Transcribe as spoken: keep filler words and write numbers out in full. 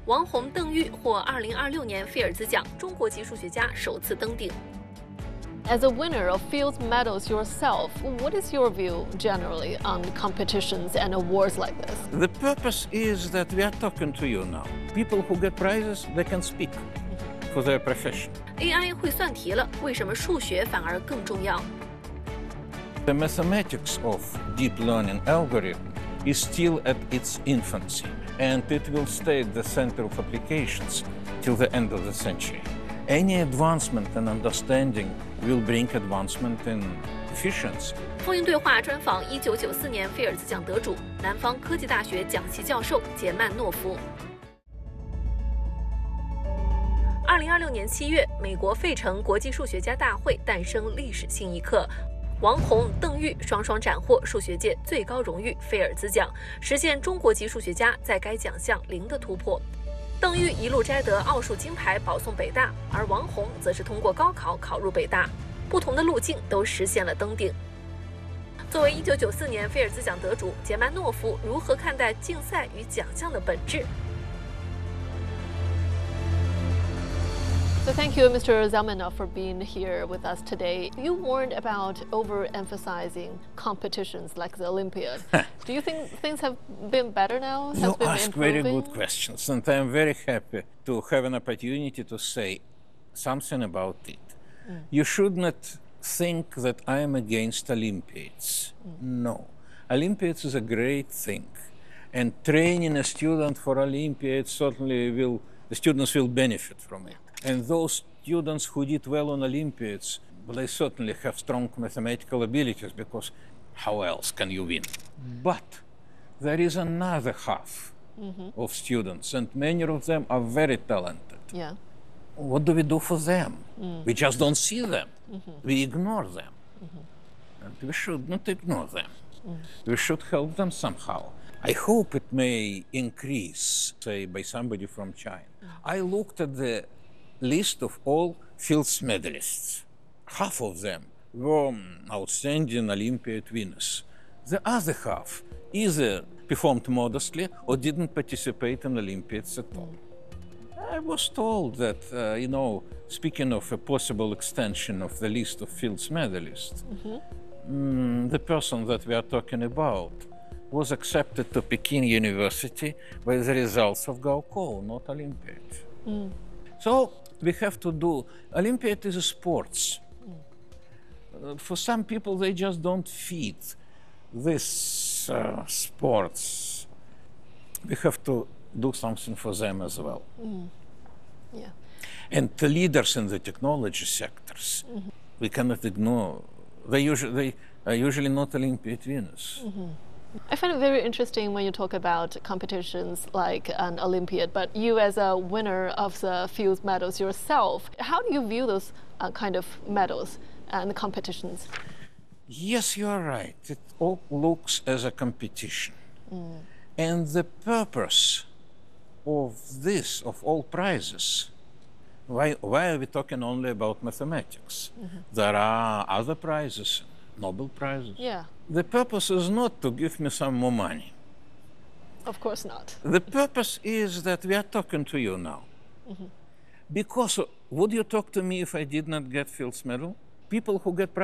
王宏、邓玉获二零二六年菲尔兹奖，中国籍数学家首次登顶。 As a winner of Fields medals yourself, what is your view generally on competitions and awards like this? The purpose is that we are talking to you now. People who get prizes, they can speak for their profession. A I 会算题了，为什么数学反而更重要？ The mathematics of deep learning algorithm is still at its infancy, and it will stay at the center of applications till the end of the century. Any advancement in understanding will bring advancement in efficiency. 风云对话专访一九九四年菲尔兹奖得主、南方科技大学讲席教授杰曼诺夫。二零二六年七月，美国费城国际数学家大会诞生历史性一刻。王宏、邓玉双双斩获数学界最高荣誉菲尔兹奖，实现中国籍数学家在该奖项零的突破。邓玉一路摘得奥数金牌，保送北大，而王宏则是通过高考考入北大，不同的路径都实现了登顶。作为一九九四年菲尔兹奖得主，杰曼诺夫如何看待竞赛与奖项的本质？ So thank you, Mister Zalmanov, for being here with us today. You warned about overemphasizing competitions like the Olympiad. Do you think things have been better now? Has You been ask improving? very good questions, and I am very happy to have an opportunity to say something about it. Mm. You should not think that I am against Olympiads. Mm. No. Olympiads is a great thing, and training a student for Olympiads certainly will, the students will benefit from it. And those students who did well on Olympiads, well, they certainly have strong mathematical abilities, because how else can you win? But there is another half mm-hmm. of students, and many of them are very talented. Yeah. What do we do for them? Mm. We just don't see them. Mm-hmm. We ignore them. Mm-hmm. And we should not ignore them. Mm. We should help them somehow. I hope it may increase, say, by somebody from China. Mm. I looked at the list of all Fields medalists. Half of them were outstanding Olympiad winners. The other half either performed modestly or didn't participate in Olympiads at all. I was told that, uh, you know, speaking of a possible extension of the list of Fields medalists, mm-hmm. mm, the person that we are talking about was accepted to Peking University by the results of Gaokao, not Olympiad. Mm. So we have to do, Olympiad is a sports. Mm. Uh, for some people, they just don't fit this uh, sports. We have to do something for them as well. Mm. Yeah. And the leaders in the technology sectors, mm-hmm. we cannot ignore. They usually, they are usually not Olympiad winners. Mm-hmm. I find it very interesting when you talk about competitions like an Olympiad, but you as a winner of the Fields medals yourself, how do you view those uh, kind of medals and the competitions? Yes, you are right. It all looks as a competition. Mm. And the purpose of this, of all prizes, why, why are we talking only about mathematics? Mm-hmm. There are other prizes, Nobel Prizes. Yeah. The purpose is not to give me some more money. Of course not. The purpose is that we are talking to you now. Mm-hmm. Because would you talk to me if I did not get Fields medal? People who get